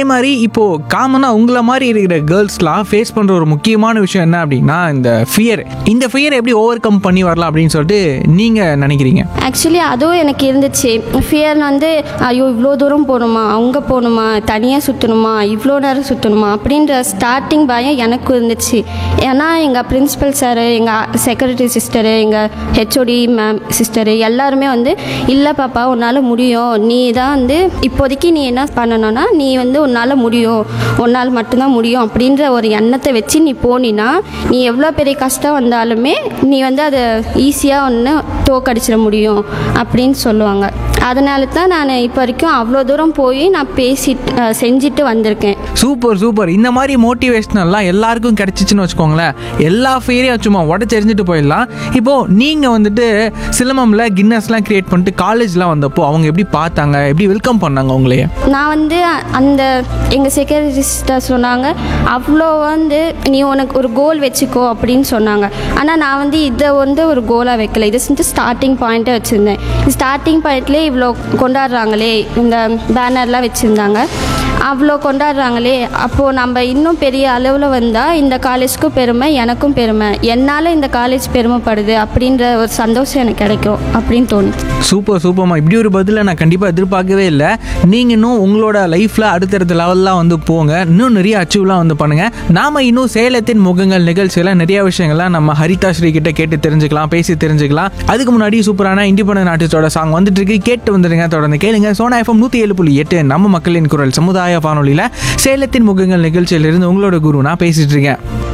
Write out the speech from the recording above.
மாதிரி இப்போது காமனாக உங்களை மாதிரி இருக்கிற கேர்ள்ஸ்லாம் ஃபேஸ் பண்ணுற ஒரு முக்கியமான விஷயம் என்ன அப்படின்னா இந்த ஃபியர் எப்படி ஓவர் கம் பண்ணி வரலாம் அப்படின்னு சொல்லிட்டு நீங்கள் நினைக்கிறீங்க? ஆக்சுவலி அதுவும் எனக்கு இருந்துச்சு. ஃபியர் வந்து ஐயோ இவ்வளோ தூரம் போகணுமா, அங்கே போகணுமா, தனியாக சுற்றணுமா, இவ்வளோ நேரம் சுற்றணுமா அப்படின்ற ஸ்டார்டிங் பயம் எனக்கும் இருந்துச்சு. ஏன்னா எங்கள் பிரின்ஸிபல் சார், எங்கள் செக்ரட்டரி சிஸ்டரு, எங்கள் ஹெச்ஓடி மேம் சிஸ்டரு எல்லாருமே வந்து இல்லை பாப்பா உன்னால் முடியும், நீ தான் வந்து இப்போதைக்கு நீ என்ன பண்ணணும்னா நீ வந்து உன்னால் முடியும், உன்னால் மட்டும்தான் முடியும் அப்படின்ற ஒரு எண்ணத்தை வச்சு நீ போனினா நீ எவ்வளோ பெரிய கஷ்டம் வந்தாலுமே நீ வந்து அதை ஈஸியாக ஒன்று தோக்கடிச்சிட முடியும் அப்படின்னு சொல்லுவாங்க. அதனால தான் நான் இப்போ வரைக்கும் அவ்வளோ தூரம் போய் நான் செஞ்சுட்டு வந்திருக்கேன். சூப்பர். இந்த மாதிரி மோட்டிவேஷனல்லாம் எல்லாருக்கும் கிடைச்சிச்சுன்னு வச்சுக்கோங்களேன், எல்லா ஃபியரையும் சும்மா உடச்செறிஞ்சிட்டு போயிடலாம். இப்போது நீங்கள் வந்துட்டு சிலம்பமில் கின்னஸ்லாம் கிரியேட் பண்ணிட்டு காலேஜ்லாம் வந்தப்போ அவங்க எப்படி பார்த்தாங்க, எப்படி வெல்கம் பண்ணாங்க உங்களையே? நான் வந்து அந்த எங்கள் செக்ரட்டரி சிஸ்டர் சொன்னாங்க, அவ்வளோ வந்து நீ உனக்கு ஒரு கோல் வச்சுக்கோ அப்படின்னு சொன்னாங்க. ஆனால் நான் வந்து இதை வந்து ஒரு கோலாக வைக்கல, இதை வந்து ஸ்டார்டிங் பாயிண்ட்டை வச்சுருந்தேன். ஸ்டார்டிங் பாயிண்ட்லேயே இவ்வளோ கொண்டாடுறாங்களே, இந்த பேனர்லாம் வச்சுருந்தாங்க, அவ்வளோ கொண்டாடுறாங்களே, அப்போது நம்ம இன்னும் பெரிய அளவில் வந்தால் இந்த காலேஜுக்கும் பெருமை, எனக்கும் பெருமை, என்னால் இந்த காலேஜ் பெருமைப்படுது அப்படின்ற ஒரு சந்தோஷம் எனக்கு கிடைக்கும் அப்படின்னு தோணுது. சூப்பர்மா. இப்படி ஒரு பதிலை நான் கண்டிப்பாக எதிர்பார்க்கவே இல்லை. நீங்கள் இன்னும் உங்களோட லைஃப்பில் அடுத்தடுத்த லெவல்லாம் வந்து போங்க, இன்னும் நிறைய அச்சீவ்லாம் வந்து பண்ணுங்கள். நாம் இன்னும் சேலத்தின் முகங்கள் நிகழ்ச்சியில் நிறைய விஷயங்கள்லாம் நம்ம ஹரிதா ஸ்ரீ கிட்ட கேட்டு தெரிஞ்சுக்கலாம், பேசி தெரிஞ்சுக்கலாம். அதுக்கு முன்னாடி சூப்பரான இண்டிபெண்டன்ட் ஆர்டிஸ்டோட சாங் வந்துட்டு இருக்கு, கேட்டு வந்துடுங்க. தொடர்ந்து கேளுங்க. சோனா FM 107.8 நம்ம மக்களின் குரல் சமுதாய வானொலியில் சேலத்தின் முகங்கள் நிகழ்ச்சியிலிருந்து உங்களோட குரு நான் பேசிட்டு இருக்கேன்.